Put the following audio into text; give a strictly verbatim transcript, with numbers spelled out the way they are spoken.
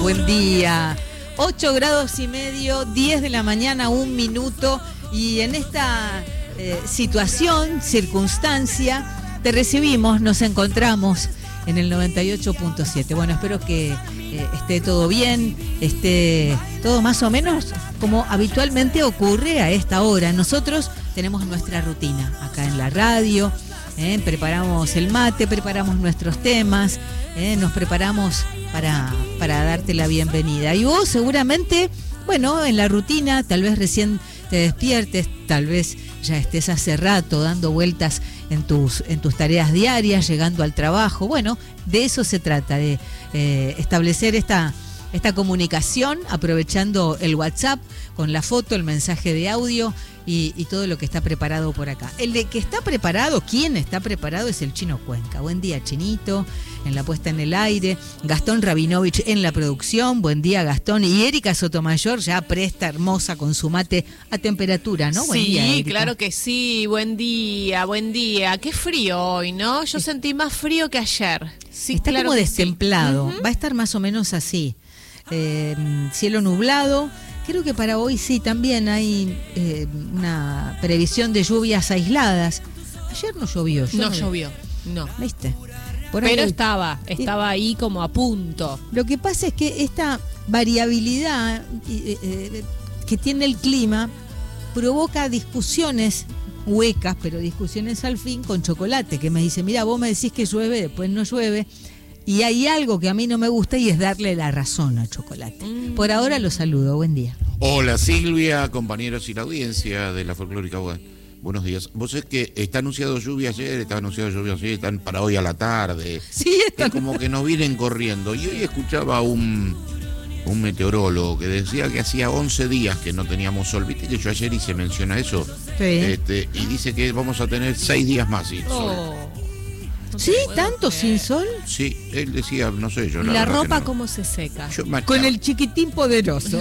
Buen día, ocho grados y medio, diez de la mañana, un minuto, y en esta eh, situación, circunstancia, te recibimos, nos encontramos en el noventa y ocho punto siete. Bueno, espero que eh, esté todo bien, esté todo más o menos como habitualmente ocurre a esta hora. Nosotros tenemos nuestra rutina acá en la radio, eh, preparamos el mate, preparamos nuestros temas, eh, nos preparamos para, para darte la bienvenida. Y vos seguramente, bueno, en la rutina, tal vez recién te despiertes, tal vez ya estés hace rato dando vueltas en tus, en tus tareas diarias, llegando al trabajo. Bueno, de eso se trata, de eh, establecer esta, esta comunicación, aprovechando el WhatsApp con la foto, el mensaje de audio y, y todo lo que está preparado por acá. El de que está preparado, ¿quién está preparado? Es el Chino Cuenca. Buen día, Chinito, en la puesta en el aire. Gastón Rabinovich en la producción. Buen día, Gastón. Y Erika Sotomayor ya presta, hermosa, con su mate a temperatura, ¿no? Buen sí, día, Erika. Claro que sí. Buen día, buen día. Qué frío hoy, ¿no? Yo sentí más frío que ayer. Sí, está claro como que destemplado. Sí. Uh-huh. Va a estar más o menos así. Eh, cielo nublado. Creo que para hoy sí también hay eh, una previsión de lluvias aisladas. Ayer no llovió. No, no llovió, no. ¿Viste? Por Pero ahí, estaba, estaba ahí como a punto. Lo que pasa es que esta variabilidad eh, eh, que tiene el clima provoca discusiones huecas, pero discusiones al fin con Chocolate, que me dice, mira, vos me decís que llueve, después no llueve. Y hay algo que a mí no me gusta y es darle la razón a Chocolate. Mm. Por ahora lo saludo, buen día. Hola Silvia, compañeros y la audiencia de la folclórica. Buenos días. Vos es que está anunciado lluvia ayer, está anunciado lluvia ayer, están para hoy a la tarde. Sí, está. Es como que nos vienen corriendo. Y hoy escuchaba un, un meteorólogo que decía que hacía once días que no teníamos sol. Viste que yo ayer hice mención a eso. Sí. Este, y dice que vamos a tener seis días más sin oh. sol. No ¿Sí? ¿Tanto creer. Sin sol? Sí, él decía, no sé, yo ¿Y la, la verdad ropa que no. cómo se seca? Yo, Con el chiquitín poderoso.